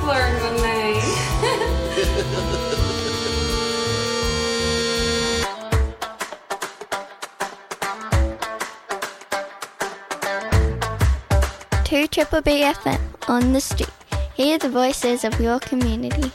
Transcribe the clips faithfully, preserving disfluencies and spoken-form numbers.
learn my name. two Triple B F M on the street. Hear the voices of your community.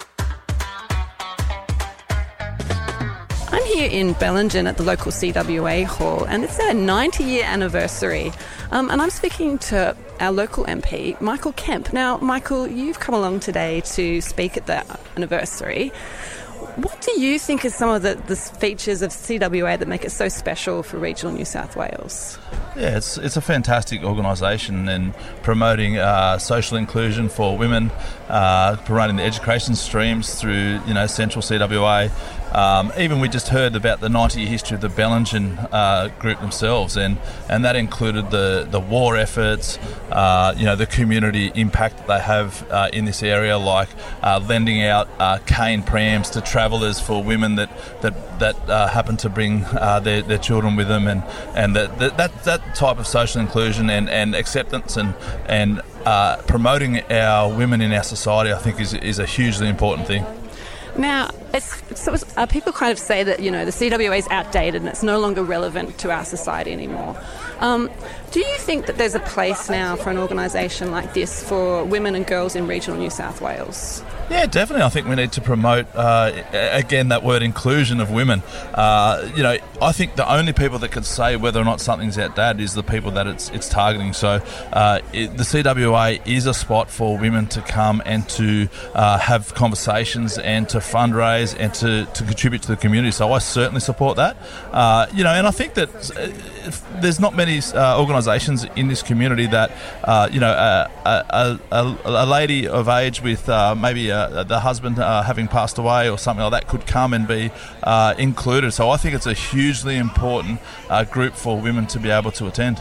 I'm here in Bellingen at the local C W A hall, and it's their ninety-year anniversary. Um, and I'm speaking to our local M P, Michael Kemp. Now, Michael, you've come along today to speak at the anniversary. What do you think are some of the, the features of C W A that make it so special for regional New South Wales? Yeah, it's it's a fantastic organisation in promoting uh, social inclusion for women, uh, promoting the education streams through you know Central C W A. Um, even we just heard about the ninety-year history of the Bellingen uh, group themselves, and, and that included the, the war efforts, uh, you know, the community impact that they have uh, in this area, like uh, lending out uh, cane prams to travellers for women that that that uh, happen to bring uh, their, their children with them, and and that that that type of social inclusion and, and acceptance and and uh, promoting our women in our society, I think, is is a hugely important thing. Now, it's, so it's, uh, people kind of say that, you know, the C W A is outdated and it's no longer relevant to our society anymore. Um, do you think that there's a place now for an organisation like this for women and girls in regional New South Wales? Yeah, definitely. I think we need to promote, uh, again, that word inclusion of women. Uh, you know, I think the only people that could say whether or not something's outdated is the people that it's it's targeting. So uh, it, the C W A is a spot for women to come and to uh, have conversations and to fundraise and to, to contribute to the community. So I certainly support that. Uh, you know, and I think that uh, there's not many uh, organisations in this community that, uh, you know, a, a, a, a lady of age with uh, maybe a Uh, the husband uh, having passed away or something like that could come and be uh, included. So I think it's a hugely important uh, group for women to be able to attend.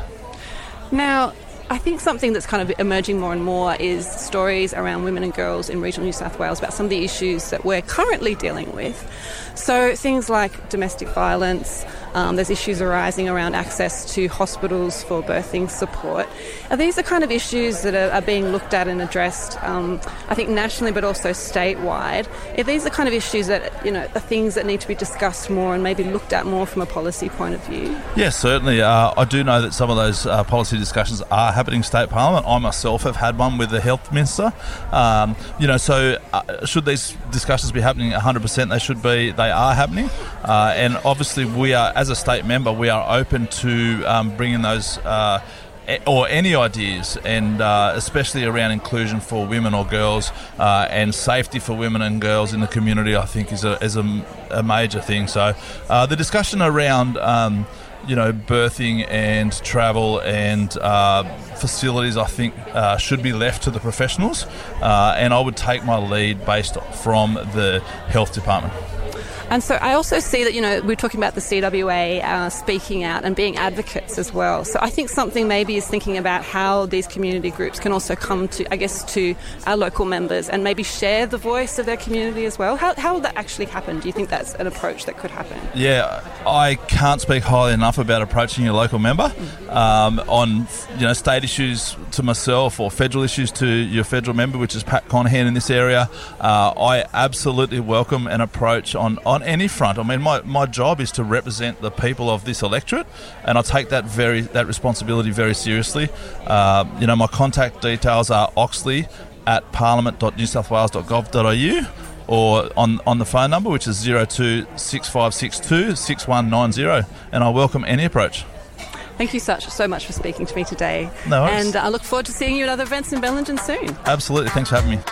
Now, I think something that's kind of emerging more and more is stories around women and girls in regional New South Wales about some of the issues that we're currently dealing with. So things like domestic violence, um, there's issues arising around access to hospitals for birthing support. Are these the kind of issues that are, are being looked at and addressed, um, I think nationally but also statewide? Are these the kind of issues that, you know, are things that need to be discussed more and maybe looked at more from a policy point of view? Yes, certainly. Uh, I do know that some of those uh, policy discussions are happening in State Parliament. I myself have had one with the Health Minister. Um, you know, so uh, should these discussions be happening one hundred percent? They should be. They are happening. Uh, and obviously we are, as a state member, we are open to um, bringing those uh, or any ideas, and uh, especially around inclusion for women or girls uh, and safety for women and girls in the community, I think is a, is a, a major thing. So uh, the discussion around um, you know, birthing and travel and uh, facilities, I think, uh, should be left to the professionals, uh, and I would take my lead based from the health department. And so I also see that, you know, we're talking about the C W A uh, speaking out and being advocates as well. So I think something maybe is thinking about how these community groups can also come to, I guess, to our local members and maybe share the voice of their community as well. How, how will that actually happen? Do you think that's an approach that could happen? Yeah, I can't speak highly enough about approaching your local member um, on, you know, state issues to myself or federal issues to your federal member, which is Pat Conahan in this area. Uh, I absolutely welcome an approach on, on any front. I mean, my, my job is to represent the people of this electorate, and I take that very that responsibility very seriously. Uh, you know, my contact details are oxley at parliament dot new south wales dot gov dot a u, or on, on the phone number, which is zero two six five six two six one nine zero, and I welcome any approach. Thank you such so much for speaking to me today. No worries. And I look forward to seeing you at other events in Bellingen soon. Absolutely. Thanks for having me.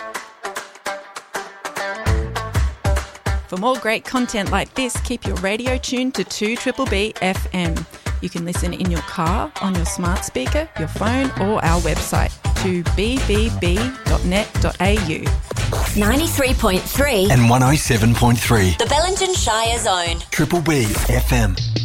For more great content like this, keep your radio tuned to two Triple B F M. You can listen in your car, on your smart speaker, your phone, or our website, to b b b dot net dot a u. ninety-three point three and one oh seven point three. The Bellingen Shire Zone. Triple B F M.